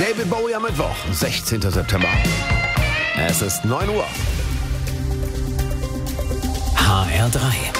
David Bowie am Mittwoch, 16. September. Es ist 9 Uhr. HR3.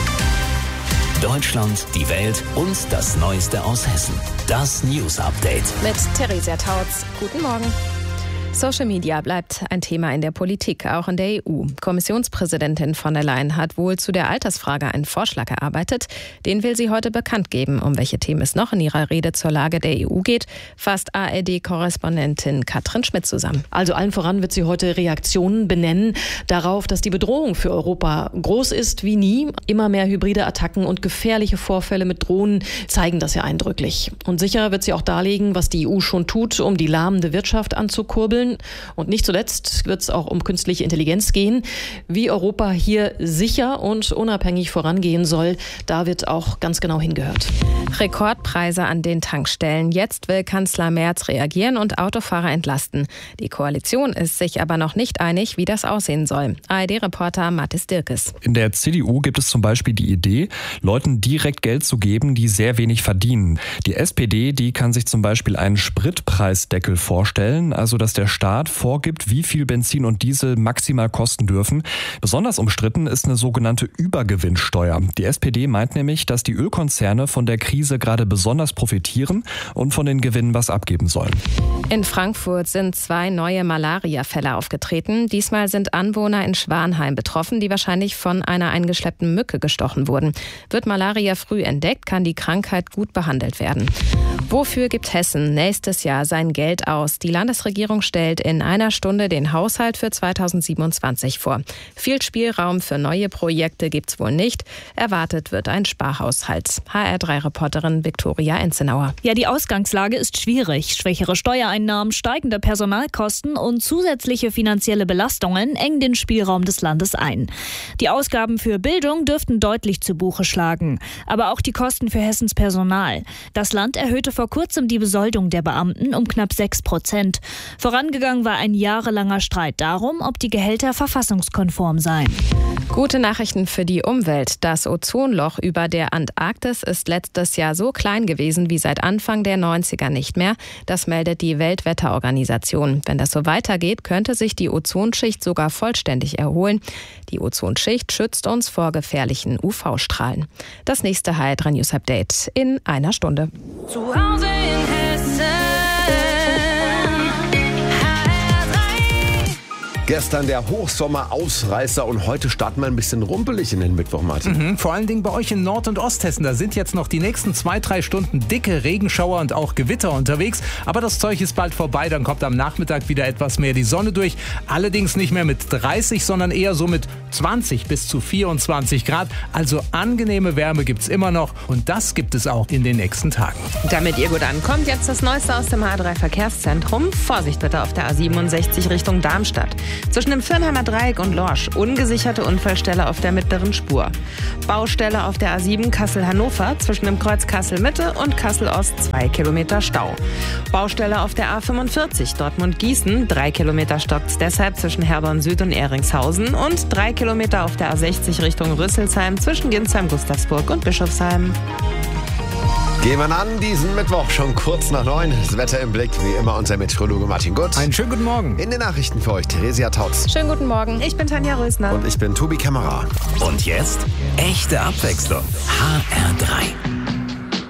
Deutschland, die Welt und das Neueste aus Hessen. Das News Update. Mit Theresia Tautz. Guten Morgen. Social Media bleibt ein Thema in der Politik, auch in der EU. Kommissionspräsidentin von der Leyen hat wohl zu der Altersfrage einen Vorschlag erarbeitet. Den will sie heute bekannt geben. Um welche Themen es noch in ihrer Rede zur Lage der EU geht, fasst ARD-Korrespondentin Katrin Schmidt zusammen. Also allen voran wird sie heute Reaktionen benennen darauf, dass die Bedrohung für Europa groß ist wie nie. Immer mehr hybride Attacken und gefährliche Vorfälle mit Drohnen zeigen das ja eindrücklich. Und sicher wird sie auch darlegen, was die EU schon tut, um die lahmende Wirtschaft anzukurbeln. Und nicht zuletzt wird es auch um künstliche Intelligenz gehen. Wie Europa hier sicher und unabhängig vorangehen soll, da wird auch ganz genau hingehört. Rekordpreise an den Tankstellen. Jetzt will Kanzler Merz reagieren und Autofahrer entlasten. Die Koalition ist sich aber noch nicht einig, wie das aussehen soll. ARD-Reporter Mathis Dirkes. In der CDU gibt es zum Beispiel die Idee, Leuten direkt Geld zu geben, die sehr wenig verdienen. Die SPD, die kann sich zum Beispiel einen Spritpreisdeckel vorstellen, also dass der Staat vorgibt, wie viel Benzin und Diesel maximal kosten dürfen. Besonders umstritten ist eine sogenannte Übergewinnsteuer. Die SPD meint nämlich, dass die Ölkonzerne von der Krise gerade besonders profitieren und von den Gewinnen was abgeben sollen. In Frankfurt sind 2 neue Malaria-Fälle aufgetreten. Diesmal sind Anwohner in Schwanheim betroffen, die wahrscheinlich von einer eingeschleppten Mücke gestochen wurden. Wird Malaria früh entdeckt, kann die Krankheit gut behandelt werden. Wofür gibt Hessen nächstes Jahr sein Geld aus? Die Landesregierung stellt in einer Stunde den Haushalt für 2027 vor. Viel Spielraum für neue Projekte gibt's wohl nicht. Erwartet wird ein Sparhaushalt. HR3-Reporterin Viktoria Enzenauer. Ja, die Ausgangslage ist schwierig. Schwächere Steuereinnahmen, steigende Personalkosten und zusätzliche finanzielle Belastungen engen den Spielraum des Landes ein. Die Ausgaben für Bildung dürften deutlich zu Buche schlagen. Aber auch die Kosten für Hessens Personal. Das Land erhöhte vor kurzem die Besoldung der Beamten um knapp 6%. Vorangegangen war ein jahrelanger Streit darum, ob die Gehälter verfassungskonform seien. Gute Nachrichten für die Umwelt. Das Ozonloch über der Antarktis ist letztes Jahr so klein gewesen wie seit Anfang der 90er nicht mehr. Das meldet die Weltwetterorganisation. Wenn das so weitergeht, könnte sich die Ozonschicht sogar vollständig erholen. Die Ozonschicht schützt uns vor gefährlichen UV-Strahlen. Das nächste HR3 News Update in einer Stunde. Zu Hause in Hessen. Gestern der Hochsommer-Ausreißer und heute starten wir ein bisschen rumpelig in den Mittwoch, Martin. Vor allen Dingen bei euch in Nord- und Osthessen. Da sind jetzt noch die nächsten 2-3 Stunden dicke Regenschauer und auch Gewitter unterwegs. Aber das Zeug ist bald vorbei. Dann kommt am Nachmittag wieder etwas mehr die Sonne durch. Allerdings nicht mehr mit 30, sondern eher so mit 20 bis zu 24 Grad. Also angenehme Wärme gibt's immer noch. Und das gibt es auch in den nächsten Tagen. Damit ihr gut ankommt, jetzt das Neueste aus dem HR3-Verkehrszentrum. Vorsicht bitte auf der A67 Richtung Darmstadt. Zwischen dem Firnheimer Dreieck und Lorsch ungesicherte Unfallstelle auf der mittleren Spur. Baustelle auf der A7 Kassel-Hannover zwischen dem Kreuz Kassel-Mitte und Kassel-Ost 2 Kilometer Stau. Baustelle auf der A45 Dortmund-Gießen, 3 Kilometer stockt's deshalb zwischen Herborn-Süd und Ehringshausen und 3 Kilometer auf der A60 Richtung Rüsselsheim zwischen Ginsheim, Gustavsburg und Bischofsheim. Gehen wir an diesen Mittwoch schon kurz nach 9. Das Wetter im Blick, wie immer unser Meteorologe Martin Gutt. Einen schönen guten Morgen. In den Nachrichten für euch Theresia Tautz. Schönen guten Morgen. Ich bin Tanja Rösner. Und ich bin Tobi Kämmerer. Und jetzt echte Abwechslung. HR3.